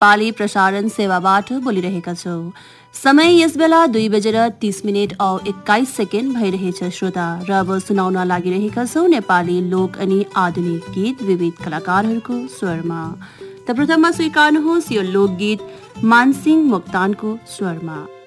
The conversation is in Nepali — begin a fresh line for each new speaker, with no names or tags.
पाली प्रसारण सेवाबाट बोलिरहेका छौं। समय यस बेला 2:30 और 21 सेकेन्ड भइरहेछ श्रोता। र अब सुनाउन लागिरहेका छौं नेपाली लोक अनि आधुनिक गीत विविध कलाकारहरूको स्वरमा। त प्रथममा स्वीकार्नुहोस् यो लोकगीत मानसिंह मोक्तानको स्वरमा।